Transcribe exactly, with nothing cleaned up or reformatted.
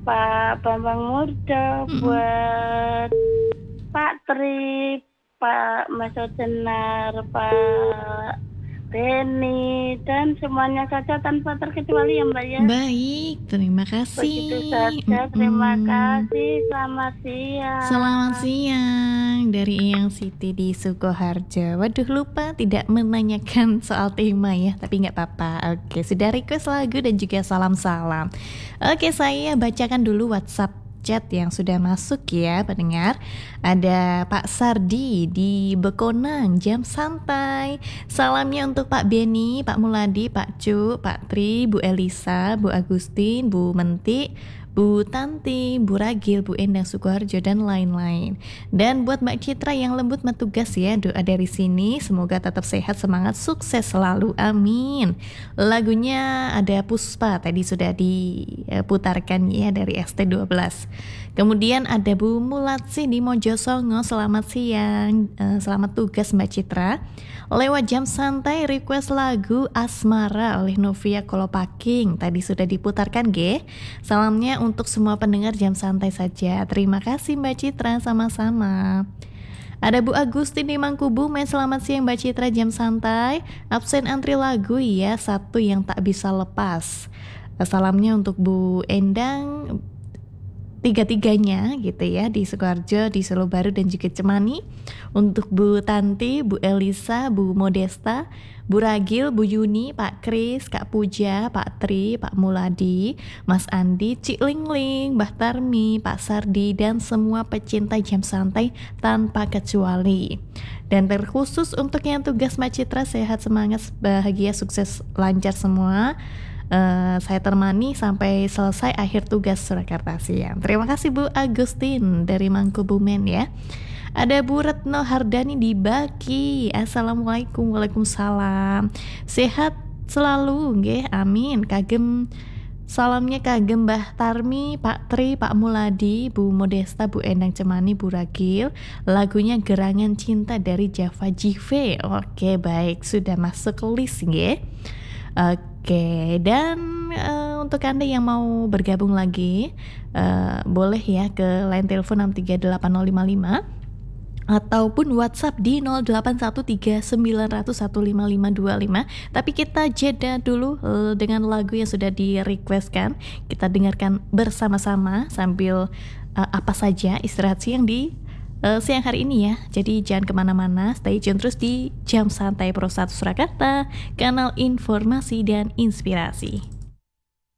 Pak Bambang Murdo, Mm-mm. buat Pak Tri, Pak Mas Ojenar, Pak Beni, dan semuanya saja tanpa terkecuali ya Mbak ya. Baik, terima Begitu kasih. saja, terima Mm-mm. kasih, selamat Selamat siang. siang dari Eyang Siti di Sukoharjo. Waduh, lupa tidak menanyakan soal tema ya, tapi nggak apa-apa. Oke, sudah request lagu dan juga salam-salam. Oke, saya bacakan dulu WhatsApp chat yang sudah masuk ya pendengar. Ada Pak Sardi di Bekonang, jam santai. Salamnya untuk Pak Beni, Pak Muladi, Pak Cu, Pak Tri, Bu Elisa, Bu Agustin, Bu Menti, Bu Tanti, Bu Ragil, Bu Endang Sukoharjo, dan lain-lain. Dan buat Mbak Citra yang lembut metugas ya, doa dari sini semoga tetap sehat, semangat, sukses selalu, amin. Lagunya ada Puspa, tadi sudah diputarkan ya dari S T dua belas. Kemudian ada Bu Mulatsi di Mojosongo, selamat siang, eh, selamat tugas Mbak Citra. Lewat jam santai request lagu Asmara oleh Novia Kolopaking, tadi sudah diputarkan G. Salamnya untuk semua pendengar jam santai saja. Terima kasih Mbak Citra, sama-sama. Ada Bu Agustin di Mangkubumen, selamat siang Mbak Citra, jam santai. Absen antri lagu ya, satu yang tak bisa lepas. Salamnya untuk Bu Endang, tiga-tiganya gitu ya, di Sukoharjo, di Solo Baru, dan juga Cemani. Untuk Bu Tanti, Bu Elisa, Bu Modesta, Bu Ragil, Bu Yuni, Pak Kris, Kak Puja, Pak Tri, Pak Muladi, Mas Andi, Cik Lingling, Mbah Tarmi, Pak Sardi, dan semua pecinta jam santai tanpa kecuali. Dan terkhusus untuk yang tugas Mbak Citra, sehat, semangat, bahagia, sukses, lancar semua. Uh, saya temani sampai selesai akhir tugas Surakarta Siang. Terima kasih Bu Agustin dari Mangkubumen ya. Ada Bu Retno Hardani di Baki. Assalamualaikum. Waalaikumsalam. Sehat selalu nggih, amin. Kagem salamnya kagem Mbah Tarmi, Pak Tri, Pak Muladi, Bu Modesta, Bu Endang Cemani, Bu Ragil. Lagunya Gerangan Cinta dari Java Jive. Oke, baik, sudah masuk list nggih. Oke, dan uh, untuk Anda yang mau bergabung lagi, uh, boleh ya ke line telepon enam tiga delapan nol lima lima ataupun WhatsApp di nol delapan satu tiga sembilan nol nol satu lima lima dua lima. Tapi kita jeda dulu uh, dengan lagu yang sudah di-requestkan. Kita dengarkan bersama-sama sambil uh, apa saja istirahat siang di Uh, siang hari ini ya. Jadi jangan kemana-mana, stay tune terus di Jam Santai Pro satu Surakarta, kanal informasi dan inspirasi.